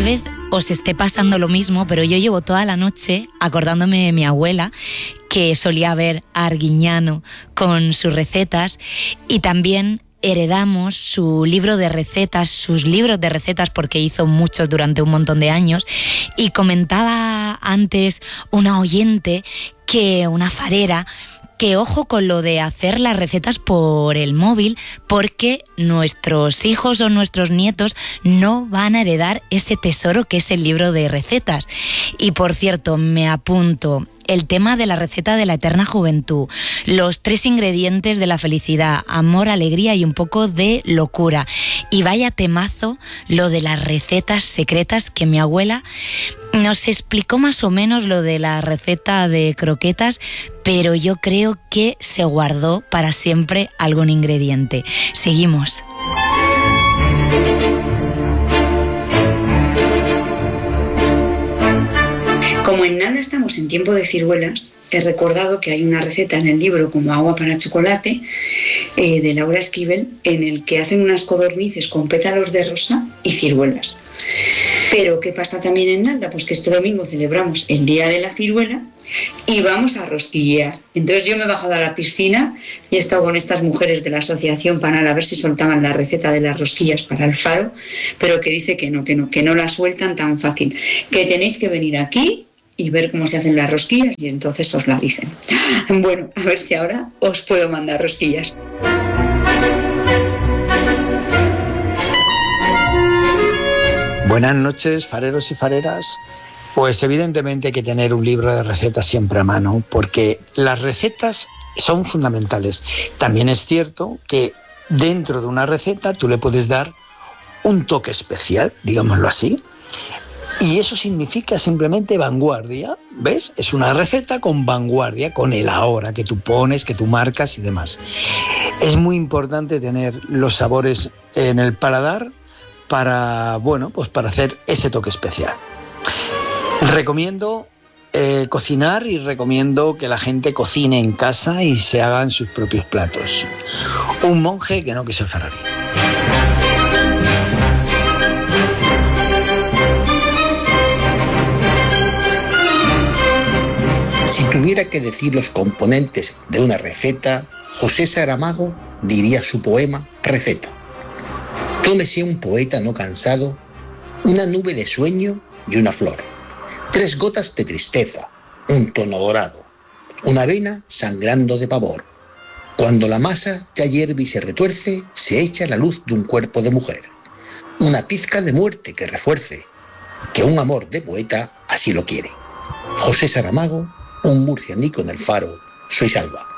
vez os esté pasando lo mismo, pero yo llevo toda la noche acordándome de mi abuela, que solía ver a Arguiñano con sus recetas, y también heredamos su libro de recetas, sus libros de recetas, porque hizo muchos durante un montón de años. Y comentaba antes una oyente, que una farera, que ojo con lo de hacer las recetas por el móvil, porque nuestros hijos o nuestros nietos no van a heredar ese tesoro que es el libro de recetas. Y por cierto, me apunto el tema de la receta de la eterna juventud, los 3 ingredientes de la felicidad: amor, alegría y un poco de locura. Y vaya temazo lo de las recetas secretas, que mi abuela nos explicó más o menos lo de la receta de croquetas, pero yo creo que se guardó para siempre algún ingrediente. Seguimos. Como en nada estamos en tiempo de ciruelas, he recordado que hay una receta en el libro Como agua para chocolate, de Laura Esquivel, en el que hacen unas codornices con pétalos de rosa y ciruelas. Pero ¿qué pasa también en Nalda? Pues que este domingo celebramos el Día de la Ciruela y vamos a rosquillear. Entonces yo me he bajado a la piscina y he estado con estas mujeres de la Asociación Panal a ver si soltaban la receta de las rosquillas para el Faro, pero que dice que no la sueltan tan fácil, que tenéis que venir aquí y ver cómo se hacen las rosquillas y entonces os la dicen. Bueno, a ver si ahora os puedo mandar rosquillas. Buenas noches, fareros y fareras. Pues evidentemente hay que tener un libro de recetas siempre a mano, porque las recetas son fundamentales. También es cierto que dentro de una receta tú le puedes dar un toque especial, digámoslo así, y eso significa simplemente vanguardia, ¿ves? Es una receta con vanguardia, con el ahora que tú pones, que tú marcas y demás. Es muy importante tener los sabores en el paladar para, bueno, pues para hacer ese toque especial. Recomiendo cocinar y recomiendo que la gente cocine en casa y se hagan sus propios platos. Un monje que no quiso Ferrari. Si tuviera que decir los componentes de una receta, José Saramago diría su poema Receta. Tómese un poeta no cansado, una nube de sueño y una flor, 3 gotas de tristeza, un tono dorado, una avena sangrando de pavor. Cuando la masa ya hierve y se retuerce, se echa la luz de un cuerpo de mujer, una pizca de muerte que refuerce, que un amor de poeta así lo quiere. José Saramago, un murcianico en el Faro, soy Salva.